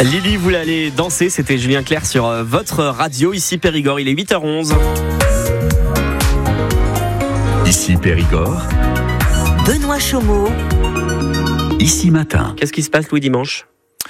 Lily voulait aller danser, c'était Julien Clerc sur votre radio, ici Périgord, il est 8h11. Ici Périgord, Benoît Chaumeau. Ici Matin. Qu'est-ce qui se passe Louis dimanche ?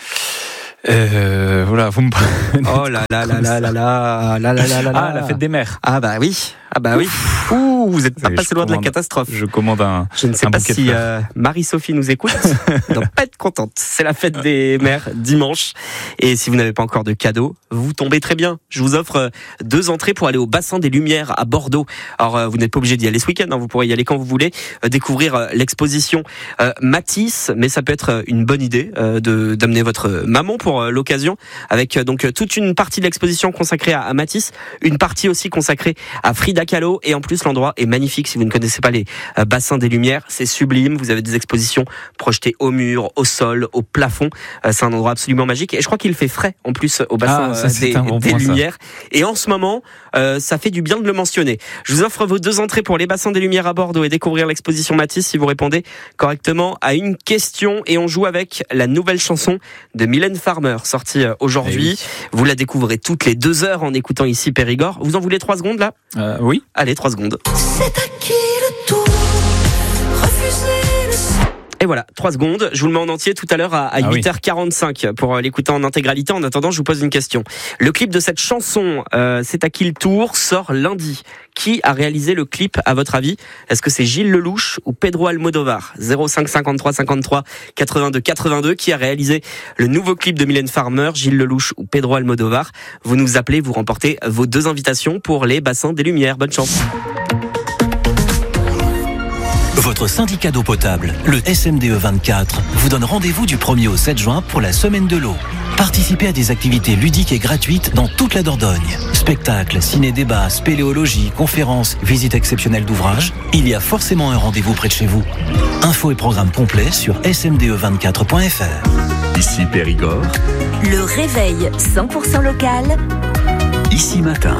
Voilà, vous me prenez. Oh là là là là là là là là là là. Ah, la fête des mères. Ah bah oui. Ouh, vous êtes pas passé loin de la catastrophe. Je commande un. Je ne sais pas si si Marie-Sophie nous écoute. Elle doit pas être contente. C'est la fête des mères dimanche. Et si vous n'avez pas encore de cadeau, vous tombez très bien. Je vous offre 2 entrées pour aller au bassin des Lumières à Bordeaux. Alors vous n'êtes pas obligé d'y aller ce week-end, hein, vous pourrez y aller quand vous voulez. Découvrir l'exposition Matisse, mais ça peut être une bonne idée d'amener votre maman pour l'occasion. Avec donc toute une partie de l'exposition consacrée à Matisse, une partie aussi consacrée à Frida Kahlo, et en plus l'endroit est magnifique. Si vous ne connaissez pas les bassins des Lumières, c'est sublime. Vous avez des expositions projetées au mur, au sol, au plafond. C'est un endroit absolument magique, et je crois qu'il fait frais en plus au bassin des Lumières. Et en ce moment, ça fait du bien de le mentionner. Je vous offre vos 2 entrées pour les bassins des Lumières à Bordeaux et découvrir l'exposition Matisse si vous répondez correctement à une question, et on joue avec la nouvelle chanson de Mylène Farmer sortie aujourd'hui. Oui. Vous la découvrez toutes les 2 heures en écoutant ici Périgord. Vous en voulez 3 secondes là ? Oui. Allez, 3 secondes. C'est à qui le tour ? Refuser le... Et voilà, 3 secondes. Je vous le mets en entier tout à l'heure à 8h45 pour l'écouter en intégralité. En attendant, je vous pose une question. Le clip de cette chanson, C'est à qui le tour, sort lundi. Qui a réalisé le clip à votre avis ? Est-ce que c'est Gilles Lelouch ou Pedro Almodovar ? 05 53 53 82 82. Qui a réalisé le nouveau clip de Mylène Farmer, Gilles Lelouch ou Pedro Almodovar ? Vous nous appelez, vous remportez vos 2 invitations pour les bassins des Lumières. Bonne chance. Votre syndicat d'eau potable, le SMDE 24, vous donne rendez-vous du 1er au 7 juin pour la semaine de l'eau. Participez à des activités ludiques et gratuites dans toute la Dordogne. Spectacles, ciné-débats, spéléologie, conférences, visites exceptionnelles d'ouvrages. Il y a forcément un rendez-vous près de chez vous. Infos et programmes complets sur smde24.fr. Ici Périgord, Le réveil 100% local. Ici Matin.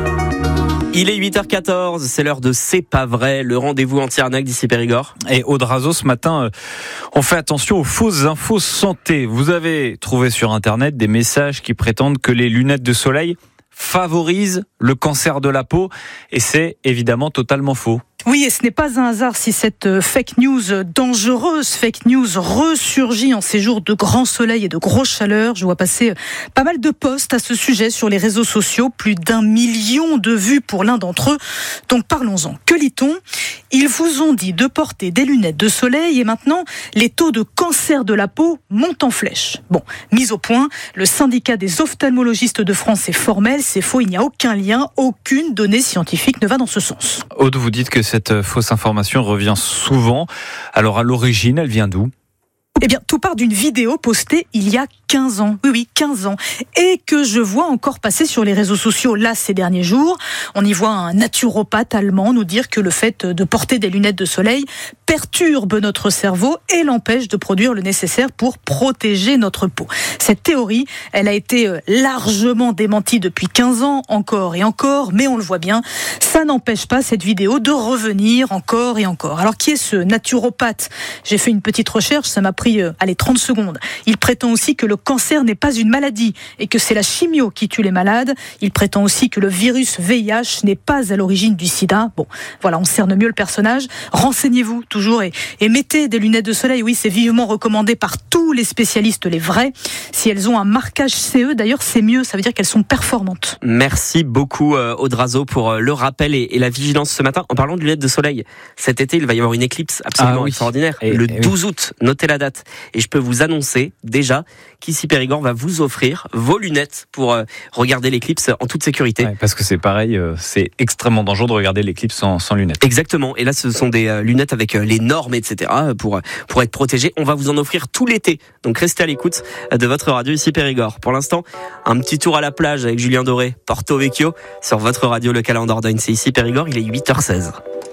Il est 8h14, c'est l'heure de C'est pas vrai, le rendez-vous anti-arnaque d'ici Périgord. Et Audrazo, ce matin, on fait attention aux fausses infos santé. Vous avez trouvé sur Internet des messages qui prétendent que les lunettes de soleil favorisent le cancer de la peau, et c'est évidemment totalement faux. Oui, et ce n'est pas un hasard si cette fake news dangereuse, fake news ressurgit en ces jours de grand soleil et de grosse chaleur. Je vois passer pas mal de posts à ce sujet sur les réseaux sociaux, plus d'1 million de vues pour l'un d'entre eux. Donc parlons-en. Que lit-on ? Ils vous ont dit de porter des lunettes de soleil et maintenant, les taux de cancer de la peau montent en flèche. Bon, mise au point, le syndicat des ophtalmologistes de France est formel, c'est faux, il n'y a aucun lien, aucune donnée scientifique ne va dans ce sens. Aude, vous dites que cette fausse information revient souvent. Alors à l'origine, elle vient d'où ? Eh bien, tout part d'une vidéo postée il y a 15 ans. Oui, 15 ans. Et que je vois encore passer sur les réseaux sociaux, là, ces derniers jours. On y voit un naturopathe allemand nous dire que le fait de porter des lunettes de soleil perturbe notre cerveau et l'empêche de produire le nécessaire pour protéger notre peau. Cette théorie, elle a été largement démentie depuis 15 ans, encore et encore, mais on le voit bien, ça n'empêche pas cette vidéo de revenir encore et encore. Alors, qui est ce naturopathe ? J'ai fait une petite recherche, ça m'a pris 30 secondes. Il prétend aussi que le cancer n'est pas une maladie et que c'est la chimio qui tue les malades. Il prétend aussi que le virus VIH n'est pas à l'origine du sida. Bon, voilà, on cerne mieux le personnage. Renseignez-vous toujours et mettez des lunettes de soleil. Oui, c'est vivement recommandé par tous les spécialistes, les vrais. Si elles ont un marquage CE, d'ailleurs, c'est mieux. Ça veut dire qu'elles sont performantes. Merci beaucoup Audrazo pour le rappel et la vigilance ce matin. En parlant de lunettes de soleil, cet été, il va y avoir une éclipse absolument extraordinaire. Le 12 août, notez la date. Et je peux vous annoncer déjà qu'ici Périgord va vous offrir vos lunettes pour regarder l'éclipse en toute sécurité. Ouais, parce que c'est pareil, c'est extrêmement dangereux de regarder l'éclipse sans lunettes. Exactement. Et là, ce sont des lunettes avec les normes, etc. pour être protégés. On va vous en offrir tout l'été. Donc restez à l'écoute de votre radio ici Périgord. Pour l'instant, un petit tour à la plage avec Julien Doré, Porto Vecchio, sur votre radio locale en Dordogne. C'est ici Périgord, il est 8h16.